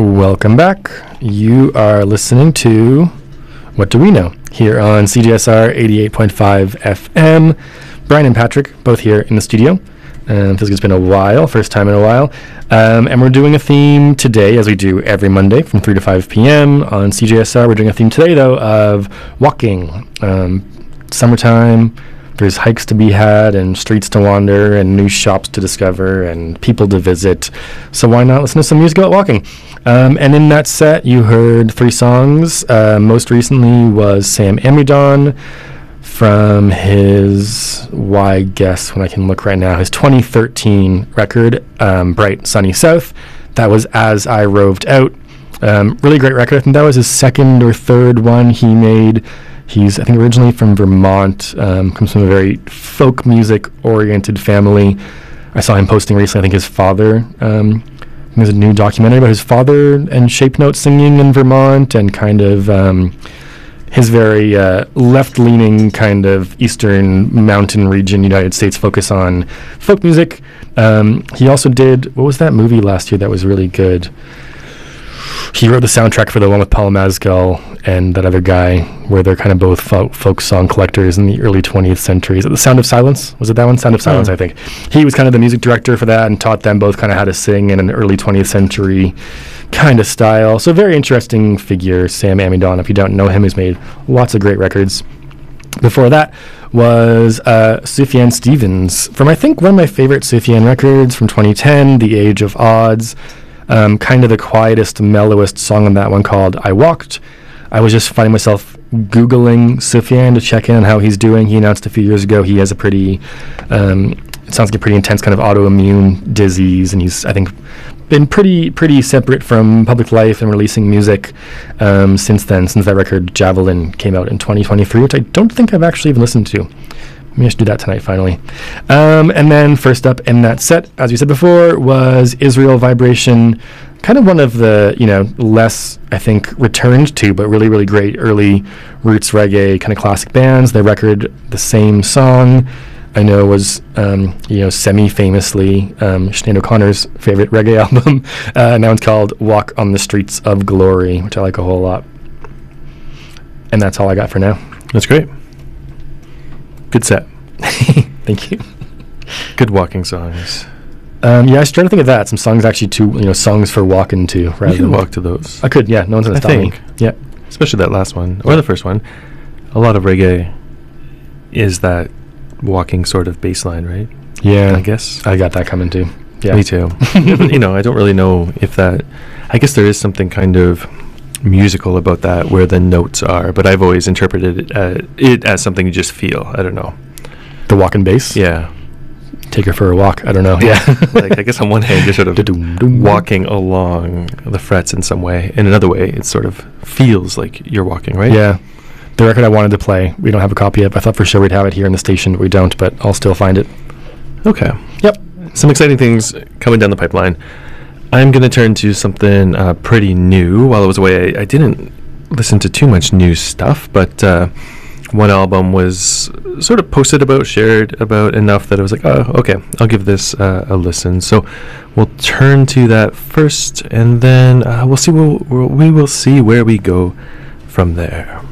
Welcome back. You are listening to What Do We Know? Here on CJSR 88.5 FM. Brian and Patrick, both here in the studio. Feels like it's been a while, first time in a while. And we're doing a theme today, as we do every Monday from 3 to 5 p.m. on CJSR. We're doing a theme today, though, of walking. Summertime, there's hikes to be had and streets to wander and new shops to discover and people to visit. So why not listen to some music about walking? And in that set, you heard 3 songs. Most recently was Sam Amidon from his, why guess when I can look right now, his 2013 record, Bright Sunny South. That was As I Roved Out. Really great record. I think that was his second or third one he made. He's, I think, originally from Vermont, comes from a very folk music-oriented family. I saw him posting recently, I think his father, there's a new documentary about his father and Shape Note singing in Vermont and kind of his very left-leaning kind of eastern mountain region United States focus on folk music. He also did, what was that movie last year that was really good? He wrote the soundtrack for the one with Paul Mazgal and that other guy where they're kind of both folk song collectors in the early 20th century. Is it The Sound of Silence? Was it that one? Sound of Silence, I think. He was kind of the music director for that and taught them both kind of how to sing in an early 20th century kind of style. So very interesting figure, Sam Amidon. If you don't know him, he's made lots of great records. Before that was Sufjan Stevens from, I think, one of my favorite Sufjan records from 2010, The Age of Odds. Kind of the quietest, mellowest song on that one called I Walked. I was just finding myself Googling Sufjan to check in on how he's doing. He announced a few years ago he has a pretty, it sounds like a pretty intense kind of autoimmune disease, and he's, I think, been pretty separate from public life and releasing music since then, since that record Javelin came out in 2023, which I don't think I've actually even listened to. Maybe I should do that tonight, finally. And then first up in that set, as we said before, was Israel Vibration, kind of one of the, less, I think, returned to, but really, really great early roots reggae kind of classic bands. Their record, The Same Song, I know was, semi-famously Sinead O'Connor's favorite reggae album. Now it's called Walk on the Streets of Glory, which I like a whole lot. And that's all I got for now. That's great. Good set. Thank you. Good walking songs. I was trying to think of that. Some songs actually to, songs for walking to. You can walk to those. I could, yeah. No one's going to stop me. Yeah. Especially that last one, or the first one. A lot of reggae is that walking sort of bass line, right? Yeah. I guess. I got that coming too. Yeah. Me too. I don't really know if that... I guess there is something kind of musical about that where the notes are, but I've always interpreted it as something you just feel. I don't know. The walking bass? Yeah. Take her for a walk. I don't know. Yeah. Like, I guess on one hand you're sort of walking along the frets in some way. In another way, it sort of feels like you're walking, right? Yeah. The record I wanted to play, we don't have a copy of. I thought for sure we'd have it here in the station, but we don't, but I'll still find it. Okay. Yep. Some exciting things coming down the pipeline. I'm going to turn to something pretty new. While I was away, I didn't listen to too much new stuff, but one album was sort of posted about, shared about enough that I was like, oh, okay, I'll give this a listen. So we'll turn to that first, and then we'll see. We will see where we go from there.